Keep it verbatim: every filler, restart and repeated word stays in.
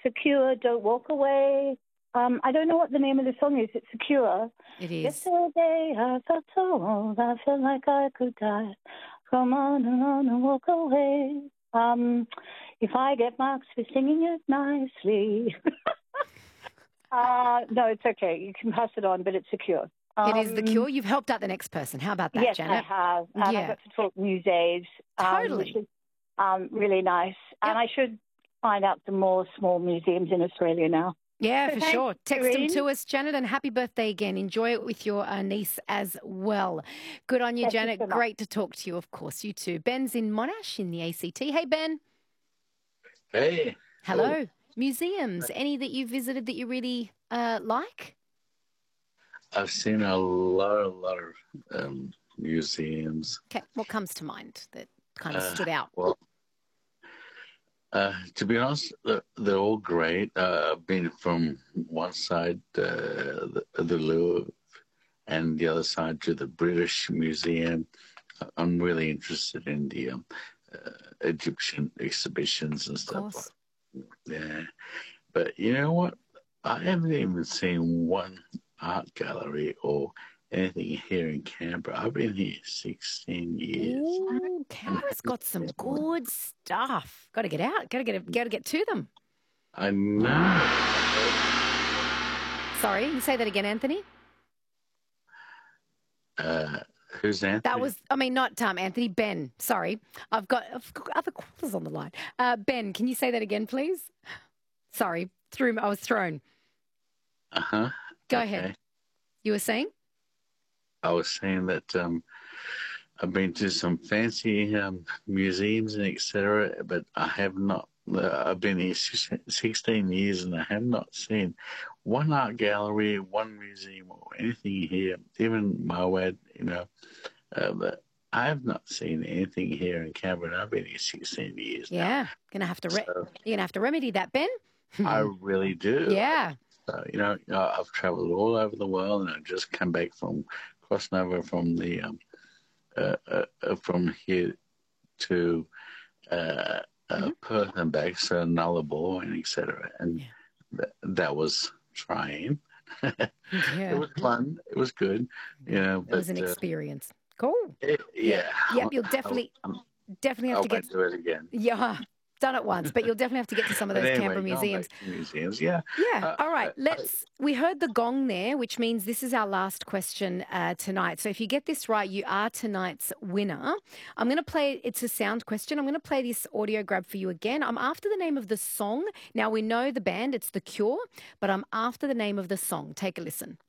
Secure, Don't Walk Away. Um, I don't know what the name of the song is. It's Secure. It is. Yesterday I felt so old, I felt like I could die. Come on and on and walk away. Um, if I get marks for singing it nicely. uh, no, it's okay. You can pass it on, but it's Secure. It is The Um, Cure. You've helped out the next person. How about that, yes, Janet? I have. And Yeah. I got to talk museums, um, Totally. which is um, really nice. And I should find out some more small museums in Australia now. Yeah, So for thanks, sure. Text them Doreen. to us, Janet, and happy birthday again. Enjoy it with your uh, niece as well. Good on you, Thank you Janet. so much. Great to talk to you, of course. You too. Ben's in Monash in the A C T. Hey, Ben. Hey. Hello. Museums. Any that you visited that you really uh, like? I've seen a lot, a lot of um, museums. Okay. What comes to mind that kind of Uh, stood out? Well, uh, to be honest, they're, they're all great. Uh, I've been from one side, uh, the, the Louvre, and the other side to the British Museum. I'm really interested in the um, uh, Egyptian exhibitions and Of stuff. course. Yeah, but you know what? I haven't even seen one art gallery or anything here in Canberra. I've been here sixteen years. Ooh, Canberra's got some good stuff. Got to get out. Got to get. Got to get to them. I know. Sorry, you say that again, Anthony. Uh, who's Anthony? That was, I mean, not um, Anthony, Ben. Sorry. I've got, I've got other callers on the line. Uh, Ben, can you say that again, please? Sorry, threw, I was thrown. Uh-huh. Go okay. ahead. You were saying? I was saying that um, I've been to some fancy um, museums and et cetera, but I have not. Uh, I've been here sixteen years and I have not seen one art gallery, one museum, or anything here. Even Mawad, you know, uh, but I have not seen anything here in Canberra. And I've been here sixteen years. Yeah, now. gonna have to. Re- So, you're gonna have to remedy that, Ben. I really do. Yeah. So, you know, I've travelled all over the world, and I've just come back from crossing over from the um, uh, uh, from here to uh, uh, Mm-hmm. Perth and back, so Nullarbor and et cetera. And Yeah. th- that was trying. Yeah. It was fun. It was good. You know, It was but, an uh, experience. Cool. it- yeah. Yep, you'll definitely, I'll, definitely have I'll to get. do it again. Yeah, done it once, but you'll definitely have to get to some of But those anyway, Canberra going museums. back to museums, yeah. Yeah. Uh, All right. I- Let's. We heard the gong there, which means this is our last question uh, tonight. So if you get this right, you are tonight's winner. I'm going to play. It's a sound question. I'm going to play this audio grab for you again. I'm after the name of the song. Now we know the band. It's The Cure, but I'm after the name of the song. Take a listen.